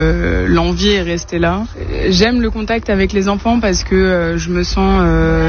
l'envie est restée là. J'aime le contact avec les enfants parce que je me sens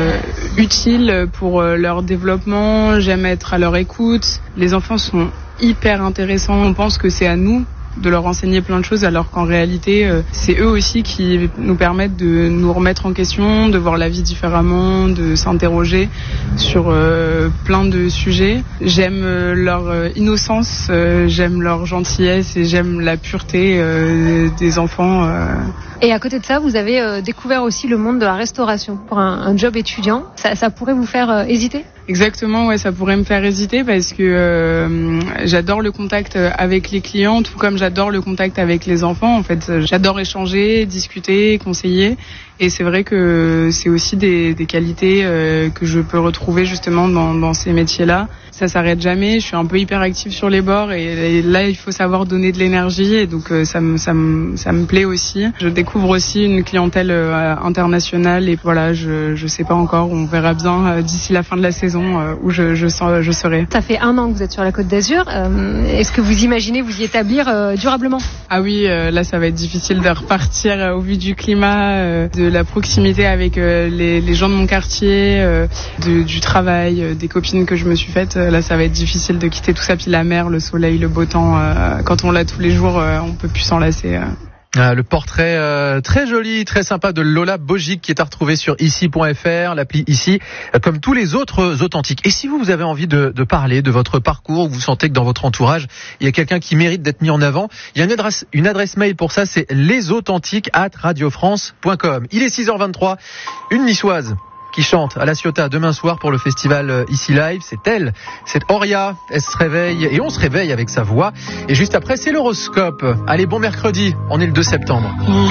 utile pour leur développement. J'aime être à leur écoute. Les enfants sont hyper intéressants. On pense que c'est à nous de leur enseigner plein de choses alors qu'en réalité c'est eux aussi qui nous permettent de nous remettre en question, de voir la vie différemment, de s'interroger sur plein de sujets. J'aime leur innocence, j'aime leur gentillesse et j'aime la pureté des enfants. Et à côté de ça, vous avez découvert aussi le monde de la restauration pour un job étudiant. Ça pourrait vous faire hésiter ? Exactement, ouais, ça pourrait me faire hésiter parce que j'adore le contact avec les clients, tout comme j'adore le contact avec les enfants. En fait, j'adore échanger, discuter, conseiller. Et c'est vrai que c'est aussi des qualités que je peux retrouver justement dans ces métiers-là. Ça s'arrête jamais. Je suis un peu hyperactive sur les bords et là il faut savoir donner de l'énergie et donc ça me plaît aussi. Je découvre aussi une clientèle internationale et voilà, je sais pas encore. On verra bien d'ici la fin de la saison où je serai. Ça fait 1 an que vous êtes sur la Côte d'Azur. Est-ce que vous imaginez vous y établir durablement ? Ah oui, là ça va être difficile de repartir au vu du climat, de la proximité avec les gens de mon quartier, du travail, des copines que je me suis faites. Là ça va être difficile de quitter tout ça, puis la mer, le soleil, le beau temps. Quand on l'a tous les jours, on peut plus s'en lasser. Le portrait très joli, très sympa de Lola Bogic qui est à retrouver sur ici.fr, l'appli Ici, comme tous les autres authentiques. Et si vous avez envie de parler de votre parcours, vous sentez que dans votre entourage, il y a quelqu'un qui mérite d'être mis en avant, il y a une adresse mail pour ça, c'est lesauthentiques@radiofrance.com. Il est 6h23, une niçoise qui chante à La Ciotat demain soir pour le festival Ici Live. C'est Auria. Elle se réveille et on se réveille avec sa voix. Et juste après, c'est l'horoscope. Allez, bon mercredi. On est le 2 septembre.